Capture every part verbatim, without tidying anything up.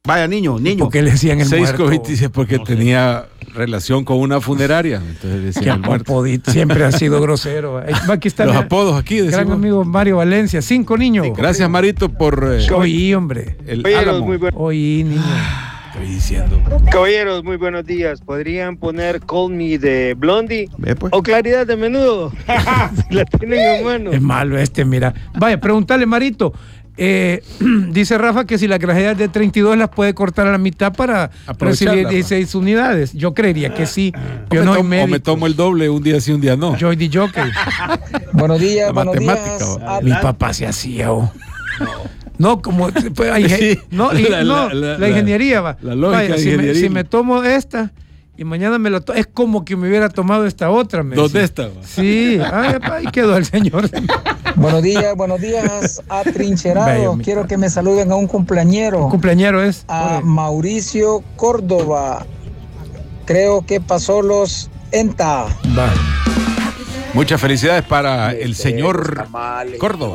Vaya, niño, niño. ¿Por qué le decían el seis muerto? con veintiséis porque no tenía sé. relación con una funeraria. Entonces le decían el muerto. Siempre ha sido grosero. Aquí está los mi, apodos aquí. Decimos. Gran amigo Mario Valencia. Cinco niños. Cinco, Gracias, primo. Marito, por... Eh, Oí, hombre. El Caballeros, muy buen... Oí, niño. Estoy diciendo. Caballeros, muy buenos días. ¿Podrían poner Call Me de Blondie? Pues. O Claridad de Menudo. Si la tienen en mano. Es malo este, mira. Vaya, pregúntale, Marito. Eh, dice Rafa que si la gravedad de treinta y dos las puede cortar a la mitad para recibir dieciséis unidades. Yo creería que sí. Yo o, no me tomo, o me tomo el doble un día sí, un día no. Yo di jockey. Buenos días, la buenos matemática, días. Mi papá se hacía. Oh. No, como pues, hay, sí, no, y, la, no, la, la, la ingeniería va. La lógica Vaya, de si, ingeniería. me, si me tomo esta y mañana me lo tomo, es como que me hubiera tomado esta otra. ¿Dos de estas? Sí, ay, ahí quedó el señor. Buenos días, buenos días, atrincherado. Quiero que me saluden a un cumpleañero. ¿Un cumpleañero es? A Mauricio Córdoba. Creo que pasó los ENTA. Va. Muchas felicidades para el señor Córdoba.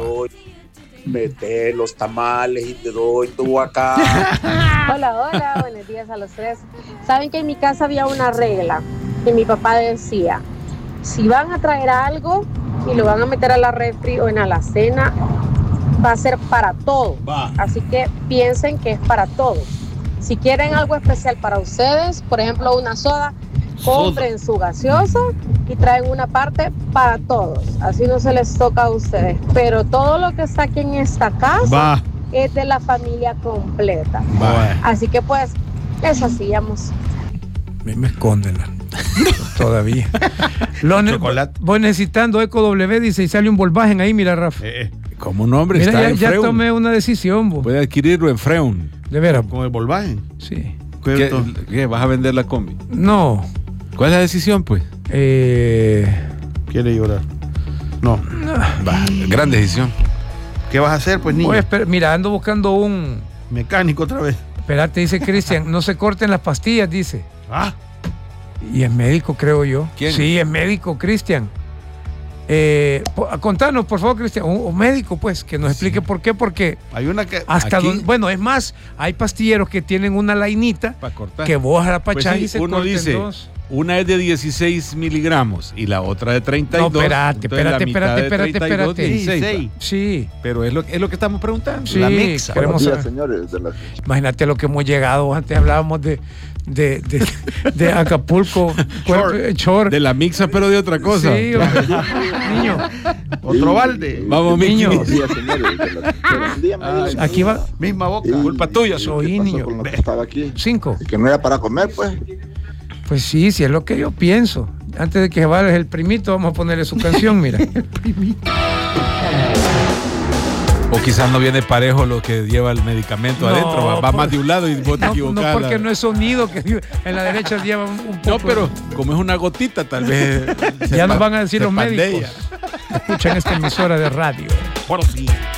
Mete los tamales y te doy tu acá. Hola, hola, buenos días a los tres. Saben que en mi casa había una regla y mi papá decía, si van a traer algo y lo van a meter a la refri o en la alacena, va a ser para todos. Así que piensen que es para todos. Si quieren algo especial para ustedes, por ejemplo una soda, compren su gaseosa y traen una parte para todos. Así no se les toca a ustedes. Pero todo lo que está aquí en esta casa Va. es de la familia completa. Va. Así que pues, eso hacíamos. Me, me esconden todavía. Lo ne- voy necesitando Eco W, dice, y sale un Volkswagen ahí, mira, Rafa. Eh, como nombre mira, está ya, en ya Freun. tomé una decisión. Bo. Puede adquirirlo en Freun. De veras. ¿Con el Volkswagen? Sí. ¿Qué, ¿Qué? ¿Vas a vender la combi? No. ¿Cuál es la decisión, pues? Eh... Quiere llorar. No. Va, gran decisión. ¿Qué vas a hacer, pues, niño? Pues, mira, ando buscando un... mecánico otra vez. Espérate, dice Cristian, no se corten las pastillas, dice. Ah. Y es médico, creo yo. ¿Quién? Sí, es médico, Cristian. Eh, contanos, por favor, Cristian, un, un médico, pues, que nos explique sí. por qué, porque hay una que hasta donde, bueno, es más, hay pastilleros que tienen una lainita para cortar, que vos a la pachá pues sí, y se uno dice, dos. Una es de dieciséis miligramos y la otra de treinta y dos. No, espérate, espérate, espérate, espérate, espérate. dieciséis, sí. Pero es lo, es lo que estamos preguntando. Sí, la mixa. Queremos días, señores, de la... Imagínate lo que hemos llegado. Antes hablábamos de, de, de, de Acapulco, Chor. De la mixa, pero de otra cosa. Sí, niño. Otro balde. Vamos, niño. Días, señores, de la... ah, aquí va. Misma boca. Y, culpa tuya, soy niño. Con lo que estaba aquí? Cinco. Y que no era para comer, pues. Pues sí, sí es lo que yo pienso. Antes de que se vaya el primito, vamos a ponerle su canción, mira. El primito. O quizás no viene parejo lo que lleva el medicamento no, adentro, va, va por, más de un lado y vos te no, equivocás. No, porque no es sonido, que en la derecha lleva un, un poco. No, pero como es una gotita, tal vez. Ya nos van a decir los médicos. Escuchan esta emisora de radio. Por fin.